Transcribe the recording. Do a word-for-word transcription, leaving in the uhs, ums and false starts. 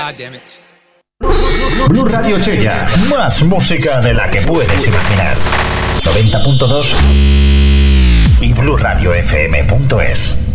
God damn it. Blu Radio Chella, más música de la que puedes imaginar. noventa punto dos y blu radio f m punto es.